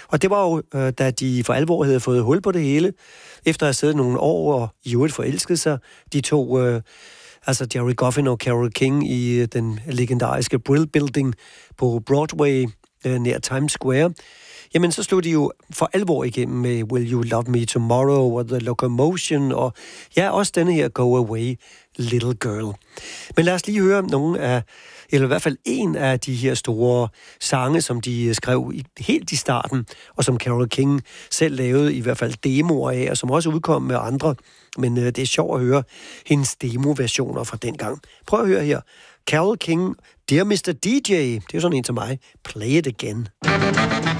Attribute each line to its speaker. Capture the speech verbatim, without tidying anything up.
Speaker 1: Og det var jo, øh, da de for alvor havde fået hul på det hele, efter at have siddet nogle år og i øvrigt forelsket sig, de to, øh, altså Jerry Goffin og Carole King i den legendariske Brill Building på Broadway, øh, nær Times Square. Jamen, så slog de jo for alvor igennem med Will You Love Me Tomorrow og The Locomotion, og ja, også denne her Go Away, Little Girl. Men lad os lige høre nogle af, eller i hvert fald en af de her store sange, som de skrev i, helt i starten, og som Carole King selv lavede i hvert fald demoer af, og som også udkom med andre. Men øh, det er sjovt at høre hendes demo-versioner fra dengang. Prøv at høre her. Carole King, Dear mister D J, det er jo sådan en til mig. Play it again.